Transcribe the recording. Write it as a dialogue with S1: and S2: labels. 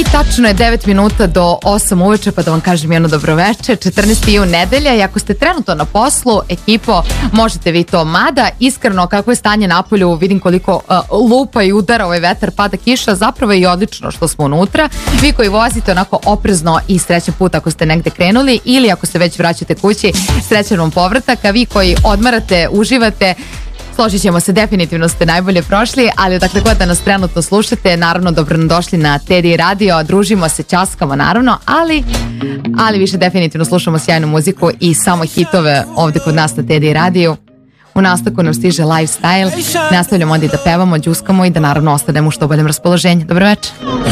S1: I tačno je 9 minuta do 8 uveče, pa da vam kažem jedno dobroveče. 14. jun nedelja i ako ste trenutno na poslu, ekipo, možete vi to. Mada, iskreno, kako je stanje na polju, vidim koliko lupa i udara ovaj vetar, pada kiša, zapravo je i odlično što smo unutra. Vi koji vozite onako oprezno i srećan put ako ste negde krenuli ili ako se već vraćate kući, srećan vam povratak, a vi koji odmarate, uživate, složit ćemo se, definitivno ste najbolje prošli, ali odakle god da nas trenutno slušate, naravno dobrodošli na Teddy Radio, družimo se, ćaskamo naravno, ali više definitivno slušamo sjajnu muziku i samo hitove ovde kod nas na Teddy Radio. U nastavku nam stiže Lifestyle, nastavljamo onda i da pevamo, đuskamo i da naravno ostanemo u što boljem raspoloženju. Dobro večer.